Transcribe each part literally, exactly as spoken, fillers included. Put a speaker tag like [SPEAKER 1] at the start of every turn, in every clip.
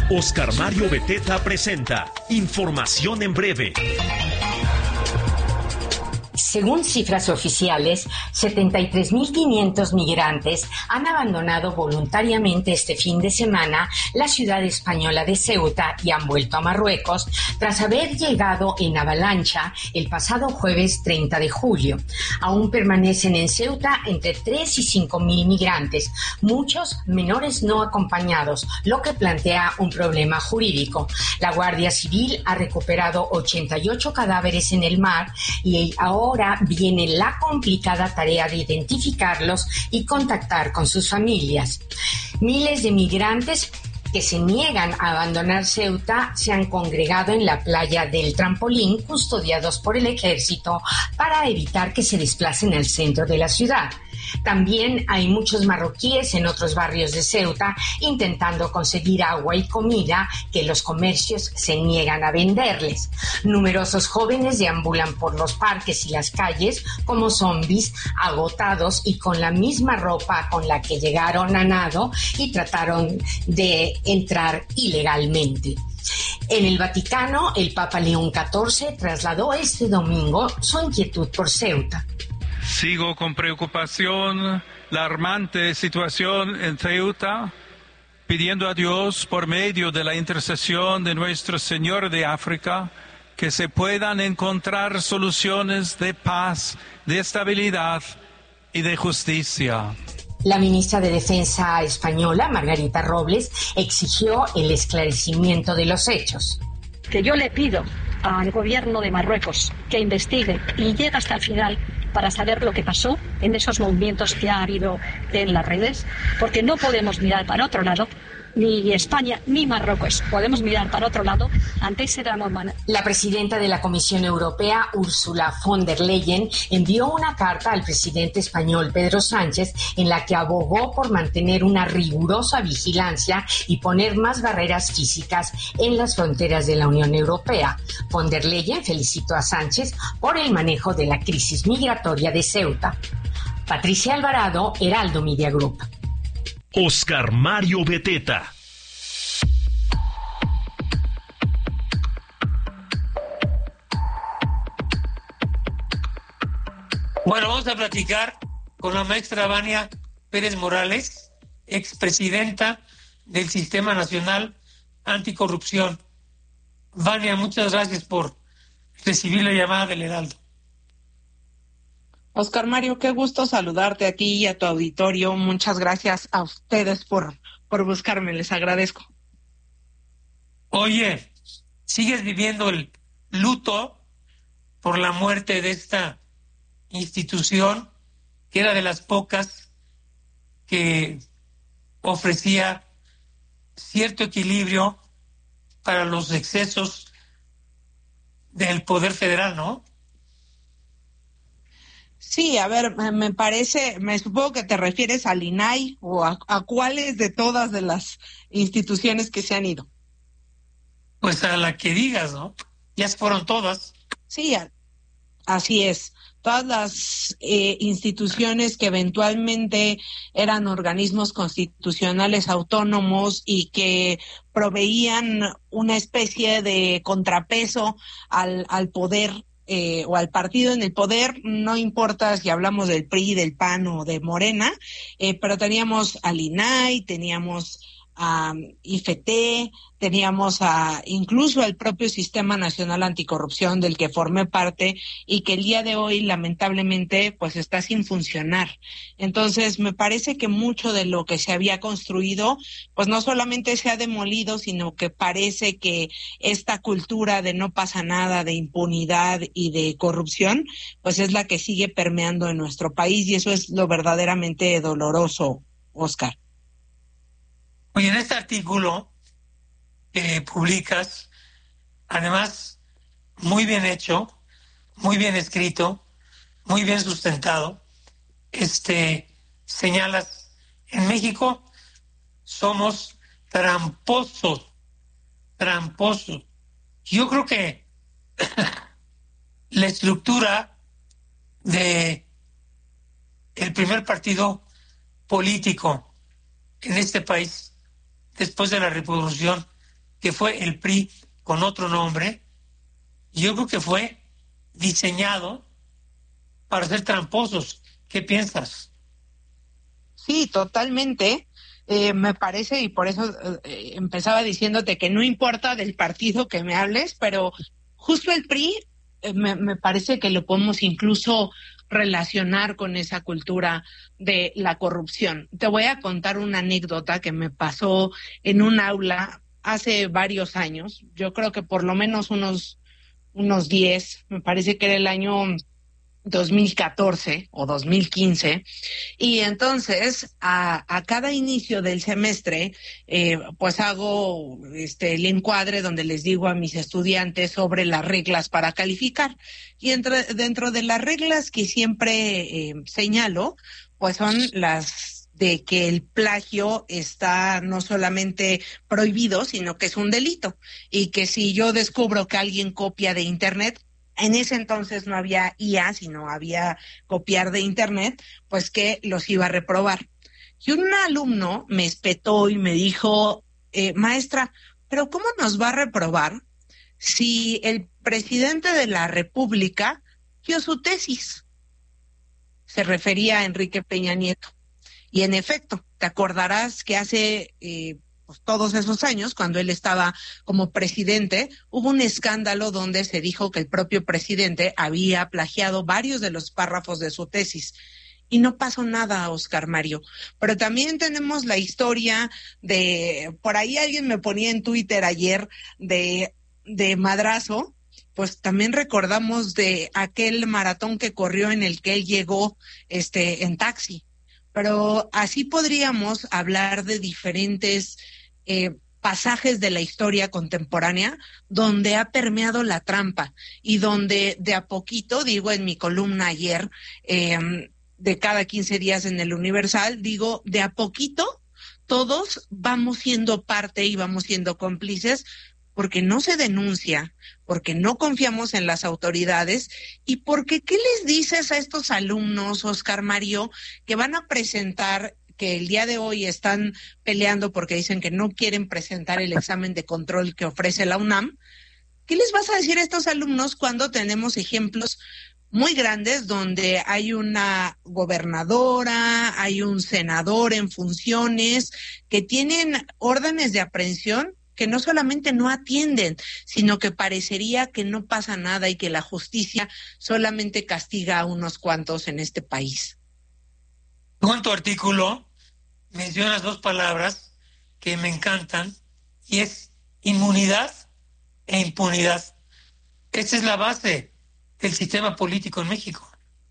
[SPEAKER 1] Oscar Mario Beteta presenta Información en Breve.
[SPEAKER 2] Según cifras oficiales, setenta y tres mil quinientos migrantes han abandonado voluntariamente este fin de semana la ciudad española de Ceuta y han vuelto a Marruecos tras haber llegado en avalancha el pasado jueves treinta de julio. Aún permanecen en Ceuta entre tres y cinco mil migrantes, muchos menores no acompañados, lo que plantea un problema jurídico. La Guardia Civil ha recuperado ochenta y ocho cadáveres en el mar y ahora Ahora viene la complicada tarea de identificarlos y contactar con sus familias. Miles de migrantes que se niegan a abandonar Ceuta se han congregado en la playa del Trampolín, custodiados por el ejército, para evitar que se desplacen al centro de la ciudad. También hay muchos marroquíes en otros barrios de Ceuta intentando conseguir agua y comida que los comercios se niegan a venderles. Numerosos jóvenes deambulan por los parques y las calles como zombies, agotados y con la misma ropa con la que llegaron a nado y trataron de entrar ilegalmente. En el Vaticano, el Papa León catorce trasladó este domingo su inquietud por Ceuta.
[SPEAKER 3] Sigo con preocupación la alarmante situación en Ceuta, pidiendo a Dios, por medio de la intercesión de Nuestro Señor de África, que se puedan encontrar soluciones de paz, de estabilidad y de justicia.
[SPEAKER 2] La ministra de Defensa española, Margarita Robles, exigió el esclarecimiento de los hechos.
[SPEAKER 4] Que yo le pido al gobierno de Marruecos que investigue y llegue hasta el final para saber lo que pasó en esos movimientos que ha habido en las redes, porque no podemos mirar para otro lado, ni España ni Marruecos podemos mirar para otro lado ante ese drama humano.
[SPEAKER 2] La presidenta de la Comisión Europea, Ursula von der Leyen, envió una carta al presidente español Pedro Sánchez en la que abogó por mantener una rigurosa vigilancia y poner más barreras físicas en las fronteras de la Unión Europea. Von der Leyen felicitó a Sánchez por el manejo de la crisis migratoria de Ceuta. Patricia Alvarado, Heraldo Media Group.
[SPEAKER 1] Oscar Mario Beteta.
[SPEAKER 5] Bueno, vamos a platicar con la maestra Vania Pérez Morales, expresidenta del Sistema Nacional Anticorrupción. Vania, muchas gracias por recibir la llamada del Heraldo.
[SPEAKER 6] Oscar Mario, qué gusto saludarte a ti y a tu auditorio. Muchas gracias a ustedes por, por buscarme, les agradezco.
[SPEAKER 5] Oye, ¿sigues viviendo el luto por la muerte de esta institución que era de las pocas que ofrecía cierto equilibrio para los excesos del poder federal, ¿no?
[SPEAKER 6] Sí, a ver, me parece, me supongo que te refieres al I N A I o a, a cuáles de todas de las instituciones que se han ido.
[SPEAKER 5] Pues a la que digas, ¿no? Ya fueron todas.
[SPEAKER 6] Sí, a, así es. Todas las eh, instituciones que eventualmente eran organismos constitucionales autónomos y que proveían una especie de contrapeso al, al poder Eh, o al partido en el poder, no importa si hablamos del P R I, del P A N o de Morena, eh, pero teníamos al I N A I, teníamos a I F E T, teníamos a incluso al propio Sistema Nacional Anticorrupción del que formé parte y que el día de hoy lamentablemente pues está sin funcionar. Entonces me parece que mucho de lo que se había construido pues no solamente se ha demolido, sino que parece que esta cultura de no pasa nada, de impunidad y de corrupción pues es la que sigue permeando en nuestro país y eso es lo verdaderamente doloroso, Oscar.
[SPEAKER 5] Oye, en este artículo que publicas, además muy bien hecho, muy bien escrito, muy bien sustentado, este, señalas, en México somos tramposos, tramposos. Yo creo que la estructura de el primer partido político en este país después de la Revolución que fue el P R I con otro nombre, yo creo que fue diseñado para ser tramposos. ¿Qué piensas?
[SPEAKER 6] Sí, totalmente. Eh, me parece, y por eso eh, empezaba diciéndote que no importa del partido que me hables, pero justo el P R I eh, me, me parece que lo podemos incluso relacionar con esa cultura de la corrupción. Te voy a contar una anécdota que me pasó en un aula hace varios años, yo creo que por lo menos unos, unos diez, me parece que era el año dos mil catorce o dos mil quince, y entonces a, a cada inicio del semestre eh, pues hago este el encuadre donde les digo a mis estudiantes sobre las reglas para calificar, y entre, dentro de las reglas que siempre eh, señalo pues son las de que el plagio está no solamente prohibido, sino que es un delito, y que si yo descubro que alguien copia de internet, en ese entonces no había I A, sino había copiar de internet, pues que los iba a reprobar. Y un alumno me espetó y me dijo, eh, maestra, ¿pero cómo nos va a reprobar si el presidente de la República dio su tesis? Se refería a Enrique Peña Nieto. Y en efecto, te acordarás que hace eh, pues, todos esos años, cuando él estaba como presidente, hubo un escándalo donde se dijo que el propio presidente había plagiado varios de los párrafos de su tesis. Y no pasó nada, Oscar Mario. Pero también tenemos la historia de, por ahí alguien me ponía en Twitter ayer, de, de Madrazo. Pues también recordamos de aquel maratón que corrió en el que él llegó este, en taxi. Pero así podríamos hablar de diferentes eh, pasajes de la historia contemporánea donde ha permeado la trampa y donde de a poquito, digo en mi columna ayer, eh, de cada quince días en el Universal, digo, de a poquito todos vamos siendo parte y vamos siendo cómplices, porque no se denuncia, porque no confiamos en las autoridades y porque, ¿qué les dices a estos alumnos, Oscar Mario, que van a presentar, que el día de hoy están peleando porque dicen que no quieren presentar el examen de control que ofrece la UNAM? ¿Qué les vas a decir a estos alumnos cuando tenemos ejemplos muy grandes donde hay una gobernadora, hay un senador en funciones que tienen órdenes de aprehensión que no solamente no atienden, sino que parecería que no pasa nada y que la justicia solamente castiga a unos cuantos en este país?
[SPEAKER 5] Tú en tu artículo mencionas dos palabras que me encantan, y es inmunidad e impunidad. Esa es la base del sistema político en México.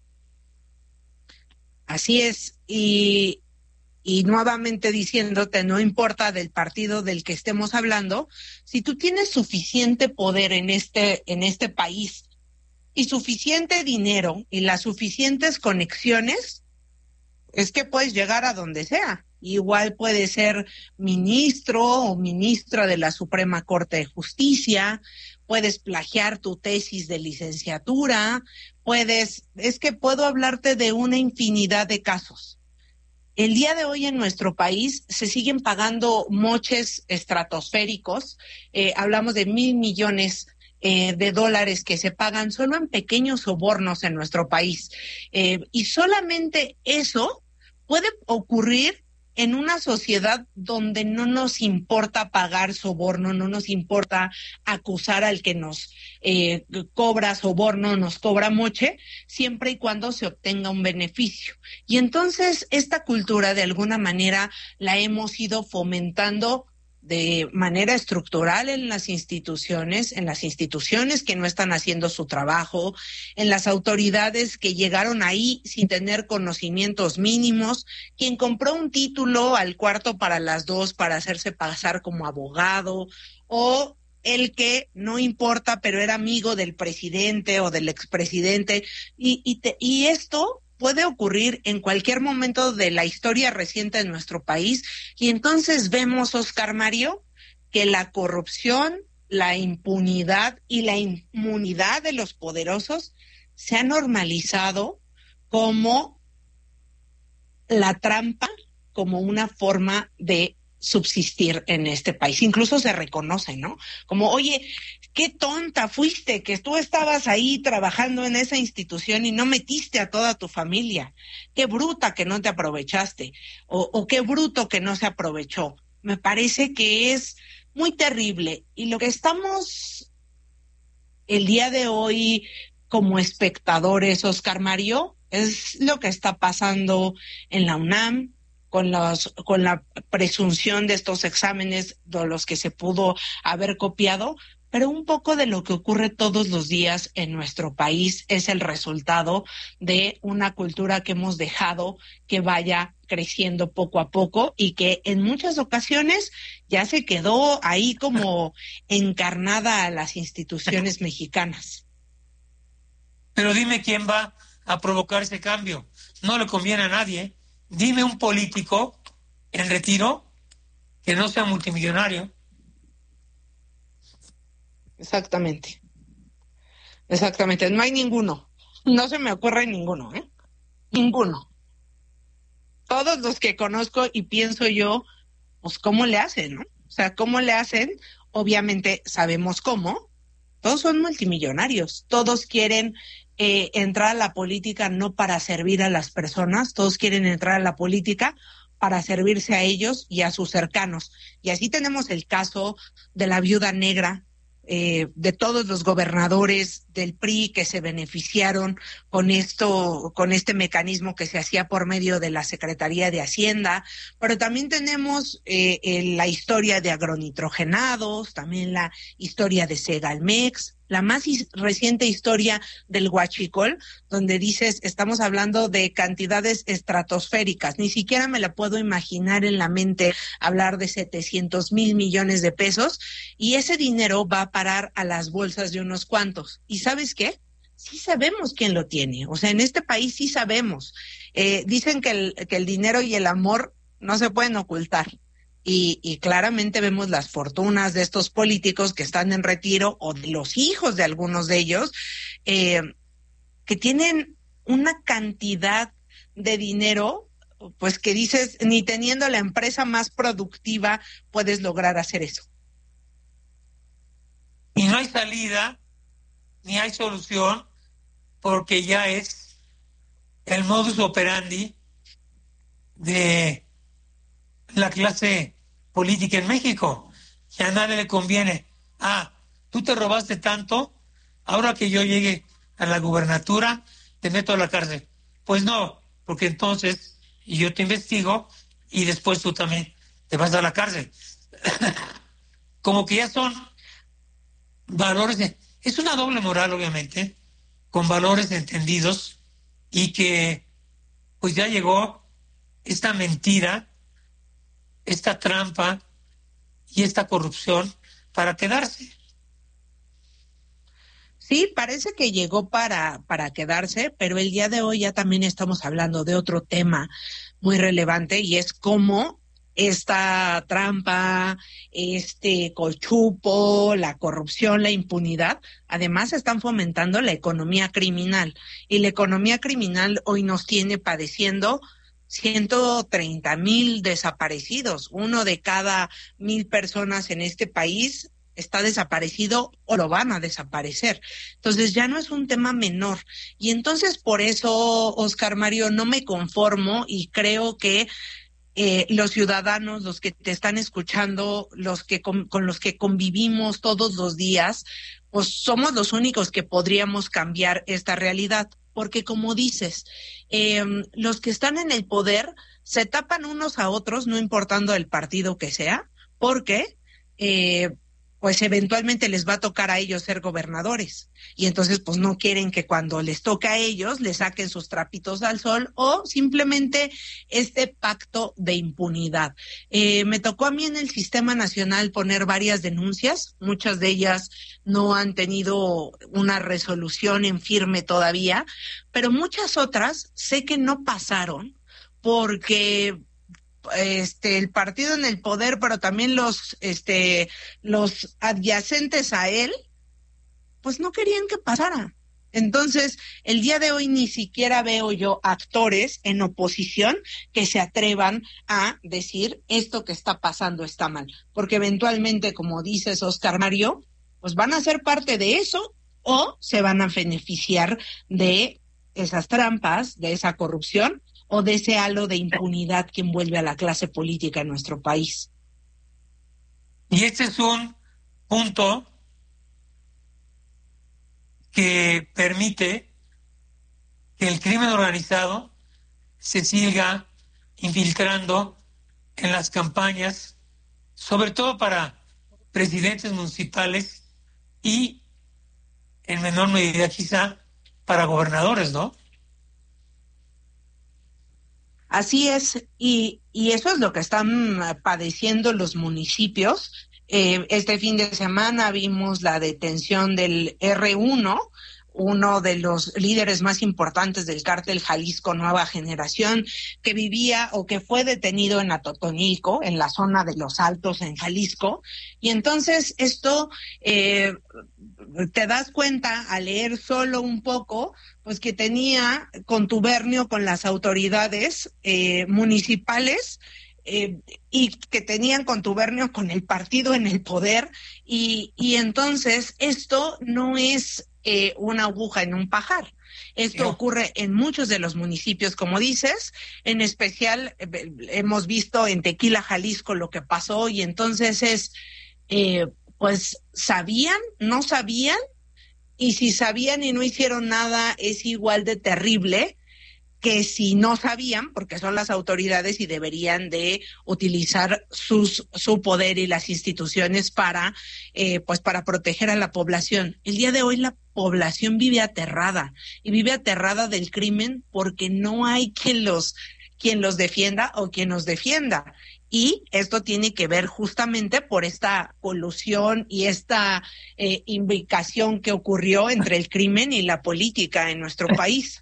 [SPEAKER 6] Así es, y... Y nuevamente diciéndote, no importa del partido del que estemos hablando, si tú tienes suficiente poder en este, en este país y suficiente dinero y las suficientes conexiones, es que puedes llegar a donde sea. Igual puedes ser ministro o ministra de la Suprema Corte de Justicia, puedes plagiar tu tesis de licenciatura, puedes, es que puedo hablarte de una infinidad de casos. El día de hoy en nuestro país se siguen pagando moches estratosféricos, eh, hablamos de mil millones eh, de dólares que se pagan solo en pequeños sobornos en nuestro país. Eh, y solamente eso puede ocurrir en una sociedad donde no nos importa pagar soborno, no nos importa acusar al que nos eh, cobra soborno, nos cobra moche, siempre y cuando se obtenga un beneficio. Y entonces esta cultura de alguna manera la hemos ido fomentando de manera estructural en las instituciones, en las instituciones que no están haciendo su trabajo, en las autoridades que llegaron ahí sin tener conocimientos mínimos, quien compró un título al cuarto para las dos para hacerse pasar como abogado, o el que no importa, pero era amigo del presidente o del expresidente, y, y, te, y esto puede ocurrir en cualquier momento de la historia reciente de nuestro país, y entonces vemos, Oscar Mario, que la corrupción, la impunidad y la inmunidad de los poderosos se ha normalizado como la trampa, como una forma de subsistir en este país. Incluso se reconoce, ¿no? Como, oye, qué tonta fuiste, que tú estabas ahí trabajando en esa institución y no metiste a toda tu familia. Qué bruta que no te aprovechaste, o, o qué bruto que no se aprovechó. Me parece que es muy terrible. Y lo que estamos el día de hoy como espectadores, Oscar Mario, es lo que está pasando en la UNAM, con los con la presunción de estos exámenes de los que se pudo haber copiado, pero un poco de lo que ocurre todos los días en nuestro país es el resultado de una cultura que hemos dejado que vaya creciendo poco a poco y que en muchas ocasiones ya se quedó ahí como encarnada a las instituciones mexicanas.
[SPEAKER 5] Pero dime quién va a provocar ese cambio. No le conviene a nadie, ¿eh? Dime un político en retiro que no sea multimillonario.
[SPEAKER 6] Exactamente. Exactamente. No hay ninguno. No se me ocurre ninguno, ¿eh? Ninguno. Todos los que conozco y pienso yo, pues, ¿cómo le hacen, no? O sea, ¿cómo le hacen? Obviamente sabemos cómo. Todos son multimillonarios. Todos quieren eh, entrar a la política no para servir a las personas. Todos quieren entrar a la política para servirse a ellos y a sus cercanos. Y así tenemos el caso de la viuda negra, eh, de todos los gobernadores del P R I que se beneficiaron con esto, con este mecanismo que se hacía por medio de la Secretaría de Hacienda, pero también tenemos eh, eh, la historia de agronitrogenados, también la historia de Segalmex, la más is- reciente historia del huachicol, donde dices, estamos hablando de cantidades estratosféricas, ni siquiera me la puedo imaginar en la mente hablar de setecientos mil millones de pesos, y ese dinero va a parar a las bolsas de unos cuantos. ¿Y sabes qué? Sí sabemos quién lo tiene, o sea, en este país sí sabemos. Eh, dicen que el, que el dinero y el amor no se pueden ocultar. Y, y claramente vemos las fortunas de estos políticos que están en retiro o de los hijos de algunos de ellos, eh, que tienen una cantidad de dinero, pues que dices, ni teniendo la empresa más productiva puedes lograr hacer eso.
[SPEAKER 5] Y no hay salida, ni hay solución, porque ya es el modus operandi de la clase política en México, que a nadie le conviene. Ah, tú te robaste tanto, ahora que yo llegue a la gubernatura, te meto a la cárcel. Pues no, porque entonces yo te investigo y después tú también te vas a la cárcel. Como que ya son valores, de, es una doble moral, obviamente, con valores entendidos, y que pues ya llegó esta mentira, esta trampa y esta corrupción para quedarse.
[SPEAKER 6] Sí, parece que llegó para, para quedarse, pero el día de hoy ya también estamos hablando de otro tema muy relevante, y es cómo esta trampa, este cochupo, la corrupción, la impunidad, además están fomentando la economía criminal. Y la economía criminal hoy nos tiene padeciendo ciento treinta mil desaparecidos. Uno de cada mil personas en este país está desaparecido o lo van a desaparecer. Entonces ya no es un tema menor. Y entonces por eso, Oscar Mario, no me conformo, y creo que eh, los ciudadanos, los que te están escuchando, los que con, con los que convivimos todos los días, pues somos los únicos que podríamos cambiar esta realidad. Porque como dices, eh, los que están en el poder se tapan unos a otros, no importando el partido que sea, porque eh, pues eventualmente les va a tocar a ellos ser gobernadores. Y entonces pues no quieren que cuando les toque a ellos les saquen sus trapitos al sol, o simplemente este pacto de impunidad. Eh, me tocó a mí en el Sistema Nacional poner varias denuncias, muchas de ellas no han tenido una resolución en firme todavía, pero muchas otras sé que no pasaron porque este el partido en el poder, pero también los este los adyacentes a él, pues no querían que pasara. Entonces, el día de hoy ni siquiera veo yo actores en oposición que se atrevan a decir esto que está pasando está mal, porque eventualmente, como dices, Oscar Mario, pues van a ser parte de eso o se van a beneficiar de esas trampas, de esa corrupción o de ese halo de impunidad que envuelve a la clase política en nuestro país.
[SPEAKER 5] Y este es un punto que permite que el crimen organizado se siga infiltrando en las campañas, sobre todo para presidentes municipales y en menor medida quizá para gobernadores, ¿no?
[SPEAKER 6] Así es, y, y eso es lo que están padeciendo los municipios. Eh, este fin de semana vimos la detención del erre uno, uno de los líderes más importantes del cártel Jalisco Nueva Generación, que vivía o que fue detenido en Atotonilco, en la zona de Los Altos, en Jalisco. Y entonces esto, eh, te das cuenta al leer solo un poco, pues que tenía contubernio con las autoridades eh, municipales, Eh, y que tenían contubernio con el partido en el poder, y, y entonces esto no es eh, una aguja en un pajar. Esto no. ocurre en muchos de los municipios, como dices, en especial eh, hemos visto en Tequila, Jalisco, lo que pasó, y entonces es, eh, pues, ¿sabían? ¿No sabían? Y si sabían y no hicieron nada, es igual de terrible que si no sabían, porque son las autoridades y deberían de utilizar sus su poder y las instituciones para eh, pues para proteger a la población. El día de hoy la población vive aterrada y vive aterrada del crimen porque no hay quien los quien los defienda o quien nos defienda. Y esto tiene que ver justamente por esta colusión y esta eh, imbricación que ocurrió entre el crimen y la política en nuestro país.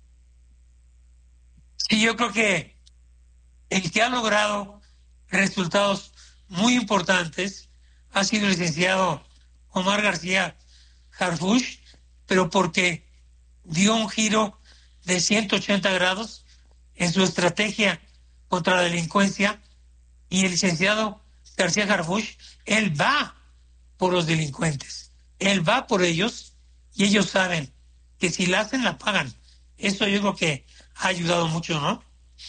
[SPEAKER 5] Sí, yo creo que el que ha logrado resultados muy importantes ha sido el licenciado Omar García Harfuch, pero porque dio un giro de ciento ochenta grados en su estrategia contra la delincuencia, y el licenciado García Harfuch, él va por los delincuentes, él va por ellos, y ellos saben que si la hacen, la pagan. Eso yo creo que ha ayudado mucho, ¿no?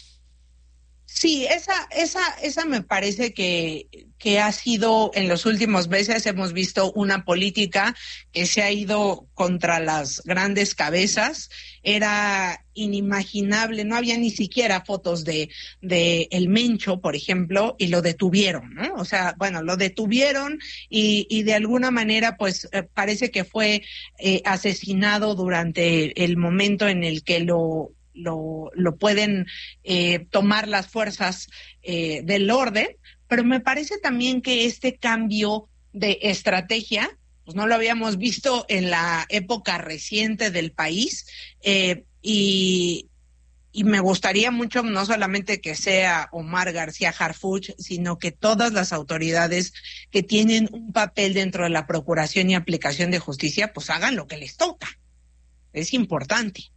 [SPEAKER 6] Sí, esa, esa, esa me parece que, que ha sido, en los últimos meses hemos visto una política que se ha ido contra las grandes cabezas. Era inimaginable, no había ni siquiera fotos de, de el Mencho, por ejemplo, y lo detuvieron, ¿no? O sea, bueno, lo detuvieron y, y de alguna manera, pues, eh, parece que fue eh, asesinado durante el momento en el que lo Lo, lo pueden eh, tomar las fuerzas eh, del orden, pero me parece también que este cambio de estrategia, pues no lo habíamos visto en la época reciente del país, eh, y, y me gustaría mucho no solamente que sea Omar García Harfuch, sino que todas las autoridades que tienen un papel dentro de la procuración y aplicación de justicia, pues hagan lo que les toca. Es importante.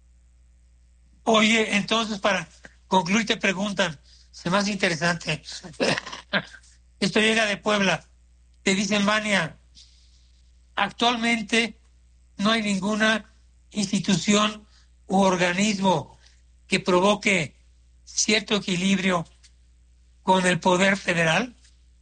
[SPEAKER 5] Oye, entonces, para concluir, te preguntan, se me hace interesante. Esto llega de Puebla. Te dicen, Vania, actualmente no hay ninguna institución u organismo que provoque cierto equilibrio con el poder federal.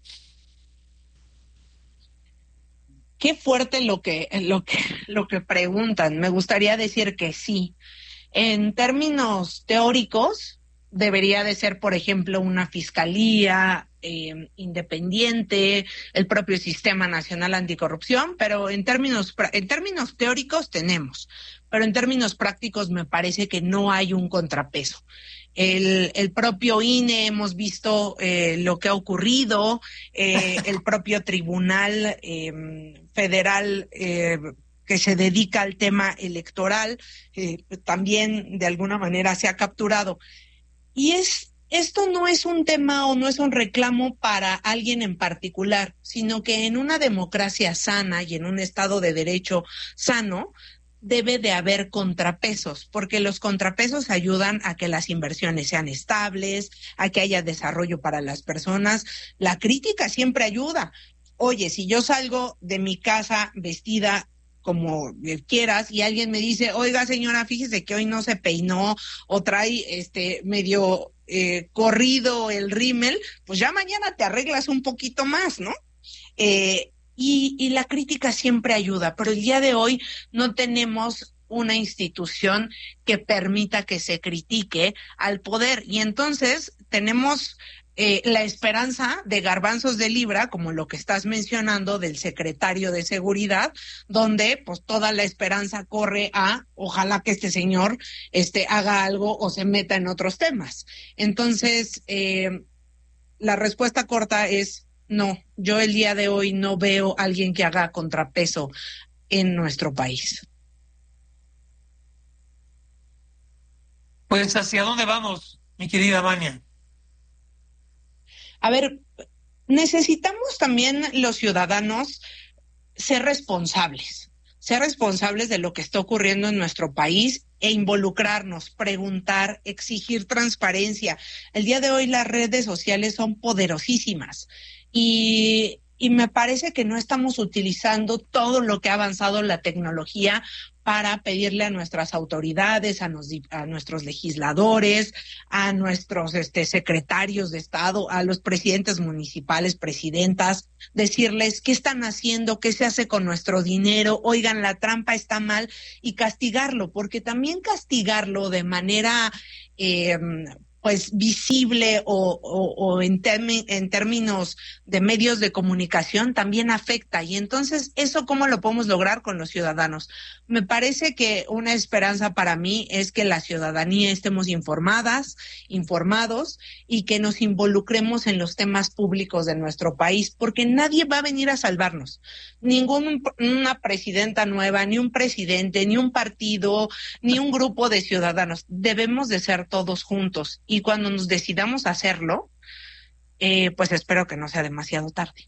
[SPEAKER 6] Qué fuerte lo que, lo que, lo que preguntan. Me gustaría decir que sí. En términos teóricos, debería de ser, por ejemplo, una fiscalía eh, independiente, el propio Sistema Nacional Anticorrupción, pero en términos, en términos teóricos tenemos, pero en términos prácticos me parece que no hay un contrapeso. El, el propio I N E, hemos visto eh, lo que ha ocurrido, eh, el propio Tribunal eh, Federal eh, que se dedica al tema electoral, eh, también de alguna manera se ha capturado. Y es esto no es un tema o no es un reclamo para alguien en particular, sino que en una democracia sana y en un Estado de Derecho sano, debe de haber contrapesos, porque los contrapesos ayudan a que las inversiones sean estables, a que haya desarrollo para las personas. La crítica siempre ayuda. Oye, si yo salgo de mi casa vestida como quieras y alguien me dice, oiga señora, fíjese que hoy no se peinó o trae este medio eh, corrido el rímel, pues ya mañana te arreglas un poquito más, ¿no? Eh, y, y la crítica siempre ayuda, pero el día de hoy no tenemos una institución que permita que se critique al poder, y entonces tenemos Eh, la esperanza de garbanzos de libra, como lo que estás mencionando del secretario de Seguridad, donde pues toda la esperanza corre a ojalá que este señor este haga algo o se meta en otros temas. Entonces, eh, la respuesta corta es no. Yo el día de hoy no veo a alguien que haga contrapeso en nuestro país.
[SPEAKER 5] Pues, ¿hacia dónde vamos, mi querida Vania?
[SPEAKER 6] A ver, necesitamos también los ciudadanos ser responsables, ser responsables de lo que está ocurriendo en nuestro país e involucrarnos, preguntar, exigir transparencia. El día de hoy las redes sociales son poderosísimas y, y me parece que no estamos utilizando todo lo que ha avanzado la tecnología para pedirle a nuestras autoridades, a, nos, a nuestros legisladores, a nuestros este, secretarios de Estado, a los presidentes municipales, presidentas, decirles qué están haciendo, qué se hace con nuestro dinero, oigan, la trampa está mal, y castigarlo, porque también castigarlo de manera eh, pues visible o, o, o en, termi- en términos de medios de comunicación también afecta. Y entonces, ¿eso cómo lo podemos lograr con los ciudadanos? Me parece que una esperanza para mí es que la ciudadanía estemos informadas, informados y que nos involucremos en los temas públicos de nuestro país, porque nadie va a venir a salvarnos. Ninguna presidenta nueva, ni un presidente, ni un partido, ni un grupo de ciudadanos. Debemos de ser todos juntos. Y cuando nos decidamos hacerlo, eh, pues espero que no sea demasiado tarde.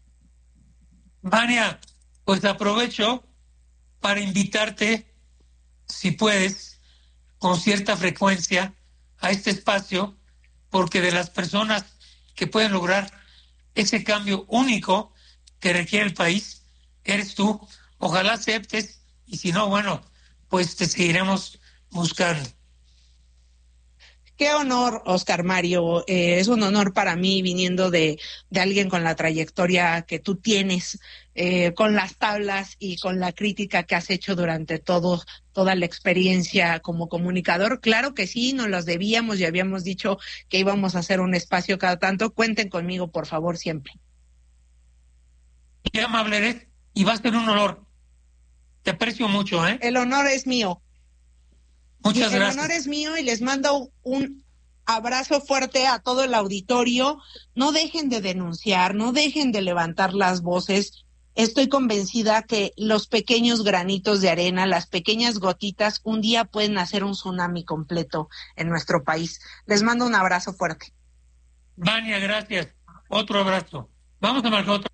[SPEAKER 5] Vania, pues aprovecho para invitarte, si puedes, con cierta frecuencia a este espacio, porque de las personas que pueden lograr ese cambio único que requiere el país, eres tú. Ojalá aceptes, y si no, bueno, pues te seguiremos buscando.
[SPEAKER 6] Qué honor, Oscar Mario. Eh, es un honor para mí viniendo de, de alguien con la trayectoria que tú tienes, eh, con las tablas y con la crítica que has hecho durante todo, toda la experiencia como comunicador. Claro que sí, nos los debíamos y habíamos dicho que íbamos a hacer un espacio cada tanto. Cuenten conmigo, por favor, siempre.
[SPEAKER 5] Qué amable eres y va a ser un honor. Te aprecio mucho, ¿eh?
[SPEAKER 6] El honor es mío.
[SPEAKER 5] Muchas
[SPEAKER 6] el
[SPEAKER 5] gracias.
[SPEAKER 6] El honor es mío y les mando un abrazo fuerte a todo el auditorio. No dejen de denunciar, no dejen de levantar las voces. Estoy convencida que los pequeños granitos de arena, las pequeñas gotitas, un día pueden hacer un tsunami completo en nuestro país. Les mando un abrazo fuerte.
[SPEAKER 5] Vania, gracias. Otro abrazo. Vamos a marcar otro.